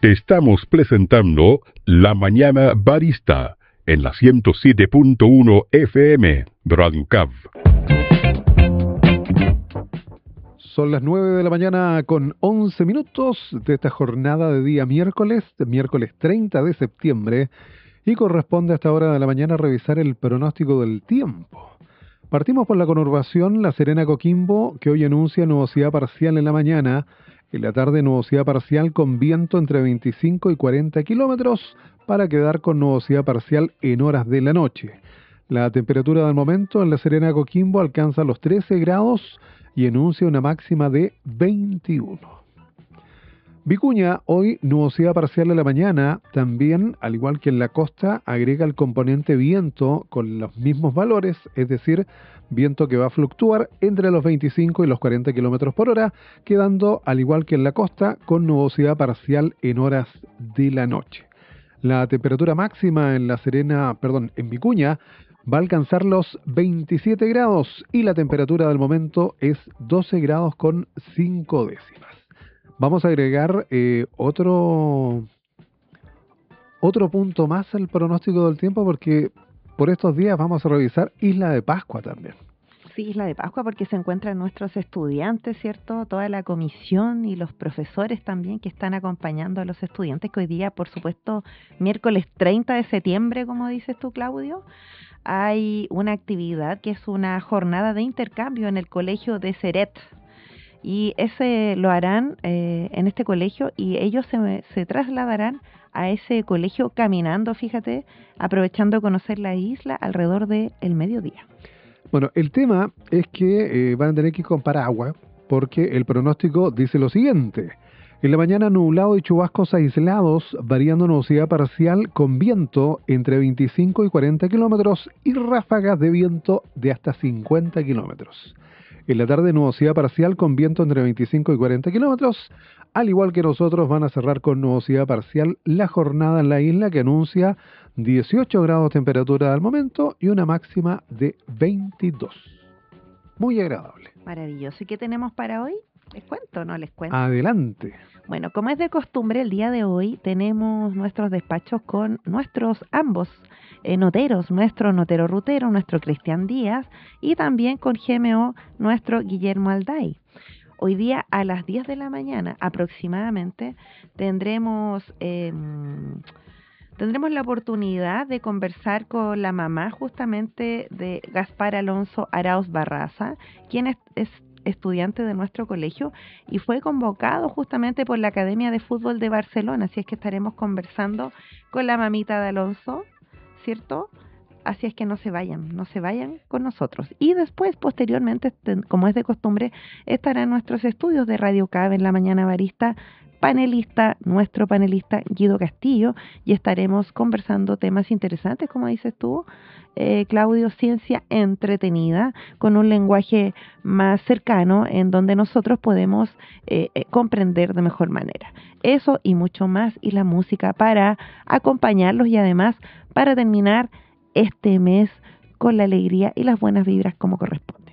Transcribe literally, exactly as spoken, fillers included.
Te estamos presentando La Mañana Barista en la ciento siete punto uno F M, Brancab. Son las nueve de la mañana con once minutos de esta jornada de día miércoles, miércoles treinta de septiembre, y corresponde a esta hora de la mañana revisar el pronóstico del tiempo. Partimos por la conurbación La Serena-Coquimbo, que hoy anuncia nubosidad parcial en la mañana, en la tarde nubosidad parcial con viento entre veinticinco y cuarenta kilómetros, para quedar con nubosidad parcial en horas de la noche. La temperatura del momento en La Serena-Coquimbo alcanza los trece grados y anuncia una máxima de veintiuno. Vicuña, hoy nubosidad parcial en la mañana, también, al igual que en la costa, agrega el componente viento con los mismos valores, es decir, viento que va a fluctuar entre los veinticinco y los cuarenta kilómetros por hora, quedando, al igual que en la costa, con nubosidad parcial en horas de la noche. La temperatura máxima en La Serena, perdón, en Vicuña, va a alcanzar los veintisiete grados y la temperatura del momento es doce grados con cinco décimas. Vamos a agregar eh, otro, otro punto más al pronóstico del tiempo, porque por estos días vamos a revisar Isla de Pascua también. Sí, Isla de Pascua, porque se encuentran nuestros estudiantes, ¿cierto? Toda la comisión y los profesores también que están acompañando a los estudiantes, que hoy día, por supuesto, miércoles treinta de septiembre, como dices tú, Claudio, hay una actividad que es una jornada de intercambio en el colegio de Ceret. Y ese lo harán eh, en este colegio y ellos se, se trasladarán a ese colegio caminando, fíjate, aprovechando de conocer la isla alrededor del mediodía. Bueno, el tema es que eh, van a tener que ir con paraguas, porque el pronóstico dice lo siguiente. En la mañana nublado y chubascos aislados, variando nubosidad parcial con viento entre veinticinco y cuarenta kilómetros y ráfagas de viento de hasta cincuenta kilómetros. En la tarde nubosidad parcial con viento entre veinticinco y cuarenta kilómetros. Al igual que nosotros, van a cerrar con nubosidad parcial la jornada en la isla, que anuncia dieciocho grados temperatura al momento y una máxima de veintidós. Muy agradable. Maravilloso. ¿Y qué tenemos para hoy? ¿Les cuento o no les cuento? Adelante. Bueno, como es de costumbre, el día de hoy tenemos nuestros despachos con nuestros ambos eh, noteros, nuestro notero rutero, nuestro Cristian Díaz, y también con G M O, nuestro Guillermo Alday. Hoy día a las diez de la mañana aproximadamente tendremos... Eh, Tendremos la oportunidad de conversar con la mamá justamente de Gaspar Alonso Arauz Barraza, quien es, es estudiante de nuestro colegio y fue convocado justamente por la Academia de Fútbol de Barcelona. Así es que estaremos conversando con la mamita de Alonso, ¿cierto? Así es que no se vayan, no se vayan con nosotros. Y después, posteriormente, como es de costumbre, estarán nuestros estudios de Radio C A B en la Mañana Barista, panelista, nuestro panelista Guido Castillo, y estaremos conversando temas interesantes, como dices tú, eh, Claudio, ciencia entretenida, con un lenguaje más cercano, en donde nosotros podemos eh, eh, comprender de mejor manera. Eso y mucho más, y la música para acompañarlos y además para terminar este mes con la alegría y las buenas vibras como corresponde.